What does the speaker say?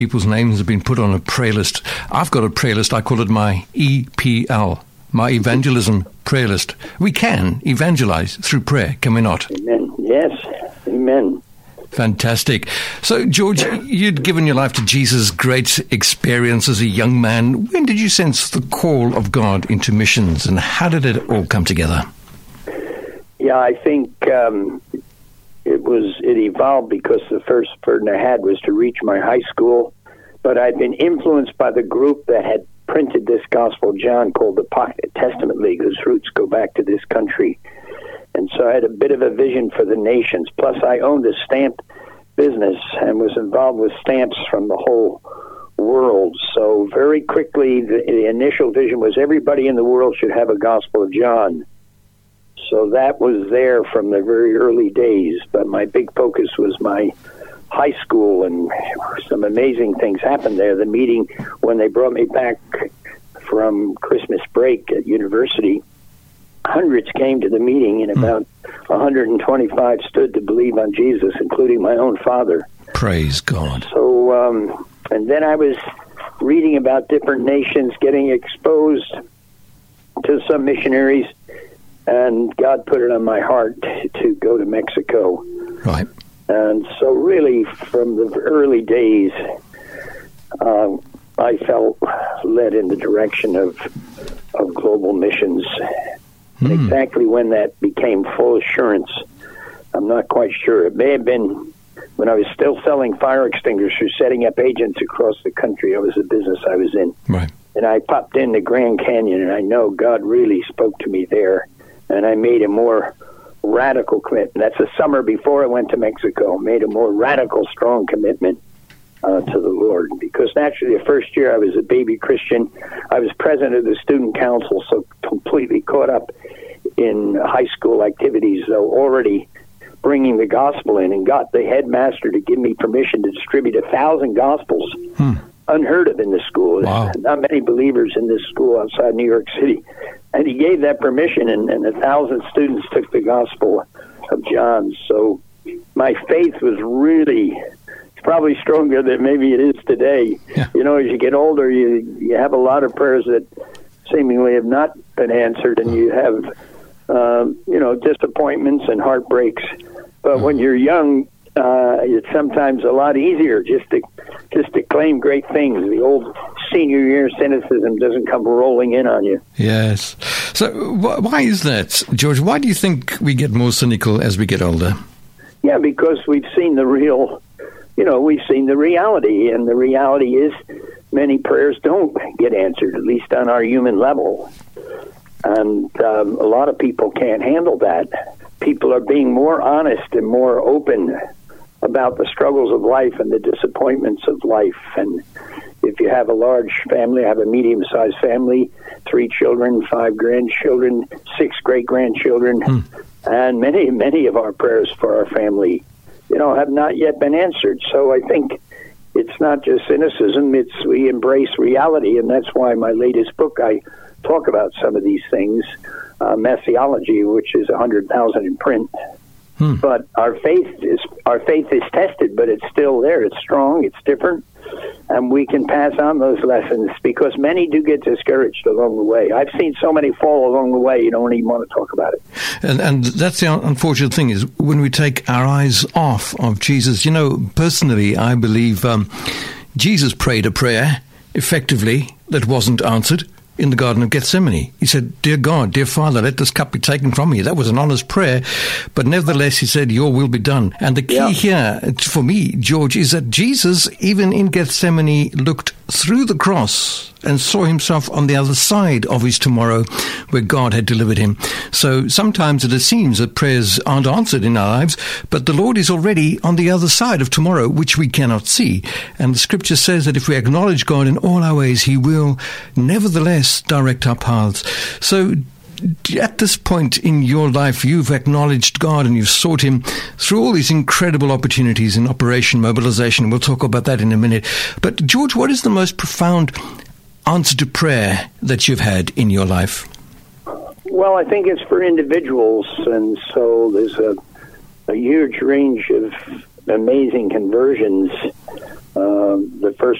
People's names have been put on a prayer list. I've got a prayer list. I call it my EPL, my evangelism prayer list. We can evangelize through prayer, can we not? Amen. Yes. Amen. Fantastic. So, George, you'd given your life to Jesus, great experience as a young man. When did you sense the call of God into missions, and how did it all come together? Yeah, I think it evolved because the first burden I had was to reach my high school, but I'd been influenced by the group that had printed this Gospel of John called the Pocket Testament League, whose roots go back to this country. And so I had a bit of a vision for the nations. Plus, I owned a stamp business and was involved with stamps from the whole world. So very quickly, the initial vision was everybody in the world should have a Gospel of John. So that was there from the very early days. But my big focus was my high school, and some amazing things happened there. The meeting, when they brought me back from Christmas break at university, hundreds came to the meeting, and about 125 stood to believe on Jesus, including my own father. Praise God. So, and then I was reading about different nations, getting exposed to some missionaries, and God put it on my heart to go to Mexico. Right. And so really, from the early days, I felt led in the direction of global missions. Exactly when that became full assurance, I'm not quite sure. It may have been when I was still selling fire extinguishers, setting up agents across the country. That was the business I was in. Right. And I popped into Grand Canyon, and I know God really spoke to me there. And I made a more radical commitment. That's the summer before I went to Mexico. Made a more radical, strong commitment to the Lord. Because naturally, the first year I was a baby Christian. I was president of the student council, so completely caught up in high school activities, though already bringing the gospel in, and got the headmaster to give me permission to distribute 1,000 gospels. Unheard of in the school. Wow. Not many believers in this school outside New York City. And he gave that permission, and 1,000 students took the Gospel of John. So my faith was really, it's probably stronger than maybe it is today. Yeah. You know, as you get older, you have a lot of prayers that seemingly have not been answered, and you have, disappointments and heartbreaks. But when you're young, it's sometimes a lot easier just to claim great things. The old senior year cynicism doesn't come rolling in on you. Yes. So why is that, George? Why do you think we get more cynical as we get older? Yeah, because we've seen the reality, and the reality is many prayers don't get answered, at least on our human level. And a lot of people can't handle that. People are being more honest and more open about the struggles of life and the disappointments of life. And if you have a large family, I have a medium-sized family, 3 children, 5 grandchildren, 6 great-grandchildren, and many of our prayers for our family, have not yet been answered. So I think it's not just cynicism, it's we embrace reality, and that's why my latest book, I talk about some of these things, Messiology, which is 100,000 in print. But our faith is tested, but it's still there. It's strong. It's different, and we can pass on those lessons because many do get discouraged along the way. I've seen so many fall along the way. You don't even want to talk about it. And that's the unfortunate thing is when we take our eyes off of Jesus. Personally, I believe Jesus prayed a prayer effectively that wasn't answered in the Garden of Gethsemane. He said, "Dear God, dear Father, let this cup be taken from me." That was an honest prayer, but nevertheless, he said, "Your will be done." And the key here, for me, George, is that Jesus, even in Gethsemane, looked through the cross and saw himself on the other side of his tomorrow where God had delivered him. So sometimes it seems that prayers aren't answered in our lives, but the Lord is already on the other side of tomorrow, which we cannot see. And the scripture says that if we acknowledge God in all our ways, he will nevertheless direct our paths. So at this point in your life, you've acknowledged God and you've sought him through all these incredible opportunities in Operation Mobilization. We'll talk about that in a minute. But George, what is the most profound answer to prayer that you've had in your life? Well, I think it's for individuals, and so there's a huge range of amazing conversions The first